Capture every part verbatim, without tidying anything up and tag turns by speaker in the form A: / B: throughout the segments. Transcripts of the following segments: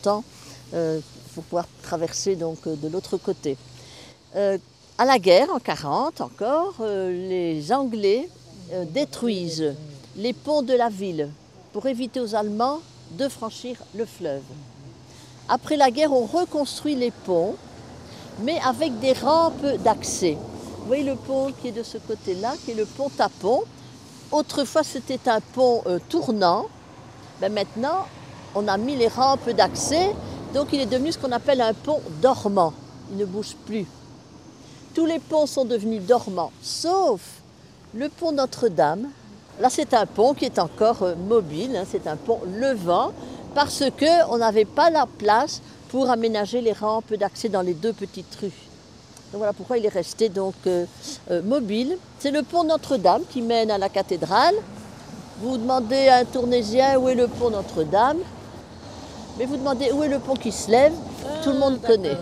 A: temps euh, pour pouvoir traverser donc, de l'autre côté. Euh, à la guerre, en quarante encore, euh, les Anglais euh, détruisent les ponts de la ville pour éviter aux Allemands de franchir le fleuve. Après la guerre, on reconstruit les ponts, mais avec des rampes d'accès. Vous voyez le pont qui est de ce côté-là, qui est le pont à pont. Autrefois, c'était un pont euh, tournant. Ben maintenant, on a mis les rampes d'accès, donc il est devenu ce qu'on appelle un pont dormant. Il ne bouge plus. Tous les ponts sont devenus dormants, sauf le pont Notre-Dame. Là, c'est un pont qui est encore euh, mobile, hein, c'est un pont levant, parce qu'on n'avait pas la place pour aménager les rampes d'accès dans les deux petites rues. Donc voilà pourquoi il est resté donc euh, euh, mobile. C'est le pont Notre-Dame qui mène à la cathédrale. Vous demandez à un Tournésien où est le pont Notre-Dame, mais vous demandez où est le pont qui se lève, ah, tout le monde connaît.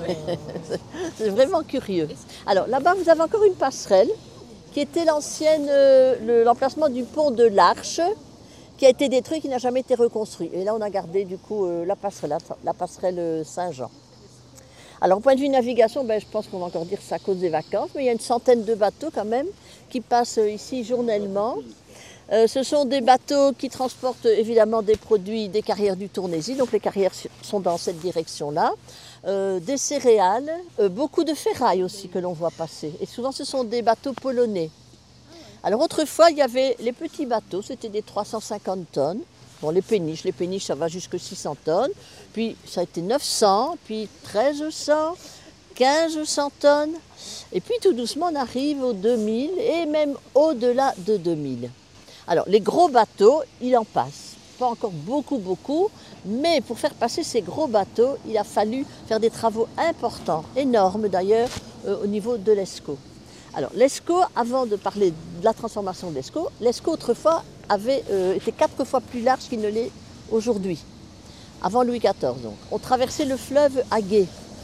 A: C'est vraiment curieux. Alors là-bas, vous avez encore une passerelle qui était l'ancienne, euh, l'emplacement du pont de l'Arche, qui a été détruit, qui n'a jamais été reconstruit. Et là, on a gardé du coup euh, la passerelle, la passerelle Saint-Jean. Alors, au point de vue navigation, ben, je pense qu'on va encore dire que c'est à cause des vacances, mais il y a une centaine de bateaux quand même qui passent ici journellement. Euh, ce sont des bateaux qui transportent évidemment des produits des carrières du Tournésis, donc les carrières sont dans cette direction-là, euh, des céréales, euh, beaucoup de ferraille aussi que l'on voit passer. Et souvent, ce sont des bateaux polonais. Alors autrefois, il y avait les petits bateaux, c'était des trois cent cinquante tonnes. Bon, les péniches, les péniches, ça va jusqu'à six cents tonnes. Puis ça a été neuf cents, puis treize cents, quinze cents tonnes. Et puis tout doucement, on arrive aux deux mille et même au-delà de deux mille. Alors les gros bateaux, il en passe. Pas encore beaucoup, beaucoup. Mais pour faire passer ces gros bateaux, il a fallu faire des travaux importants, énormes d'ailleurs, euh, au niveau de l'Escaut. Alors l'Escaut, avant de parler de la transformation de l'Escaut, l'Escaut autrefois avait euh, été quatre fois plus large qu'il ne l'est aujourd'hui, avant Louis quatorze. Donc. On traversait le fleuve à gué.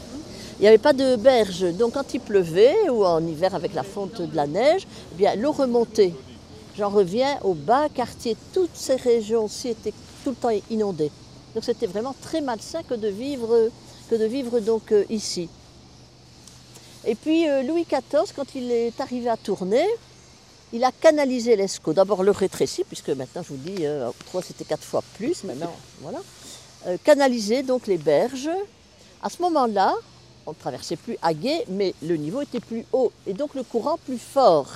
A: Il n'y avait pas de berge, donc quand il pleuvait, ou en hiver avec la fonte de la neige, eh bien l'eau remontait. J'en reviens au bas quartier, toutes ces régions-ci étaient tout le temps inondées. Donc c'était vraiment très malsain que de vivre, que de vivre donc, euh, ici. Et puis euh, Louis quatorze, quand il est arrivé à Tournai, il a canalisé l'Escaut. D'abord le rétréci, puisque maintenant je vous dis, euh, trois c'était quatre fois plus, maintenant voilà. Euh, canaliser donc les berges. À ce moment-là, on ne traversait plus à gué, mais le niveau était plus haut et donc le courant plus fort.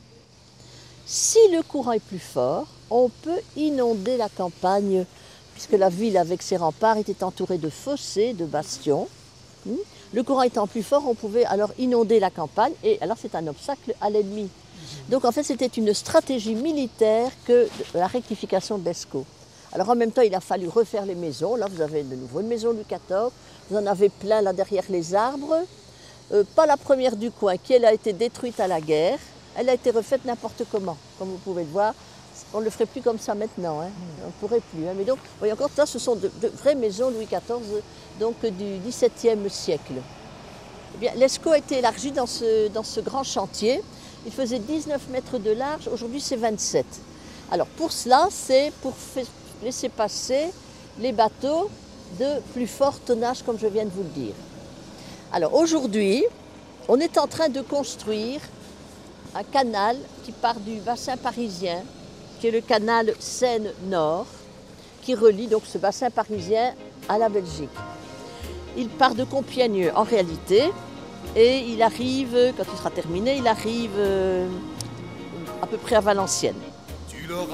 A: Si le courant est plus fort, on peut inonder la campagne, puisque la ville avec ses remparts était entourée de fossés, de bastions. Le courant étant plus fort, on pouvait alors inonder la campagne et alors c'est un obstacle à l'ennemi. Donc en fait c'était une stratégie militaire que la rectification de l'Escaut. Alors en même temps il a fallu refaire les maisons. Là vous avez de nouveau une maison Louis quatorze, vous en avez plein là derrière les arbres. Euh, pas la première du coin qui elle a été détruite à la guerre. Elle a été refaite n'importe comment, comme vous pouvez le voir. On ne le ferait plus comme ça maintenant, hein. On ne pourrait plus. Hein. Mais donc, vous voyez encore, ça, ce sont de, de vraies maisons Louis quatorze, donc du dix-septième siècle. Eh bien, l'Escaut a été élargi dans ce, dans ce grand chantier. Il faisait dix-neuf mètres de large, aujourd'hui c'est vingt-sept. Alors pour cela, c'est pour laisser passer les bateaux de plus fort tonnage, comme je viens de vous le dire. Alors aujourd'hui, on est en train de construire un canal qui part du bassin parisien, qui est le canal Seine-Nord, qui relie donc ce bassin parisien à la Belgique. Il part de Compiègne en réalité, et il arrive, quand il sera terminé, il arrive euh, à peu près à Valenciennes.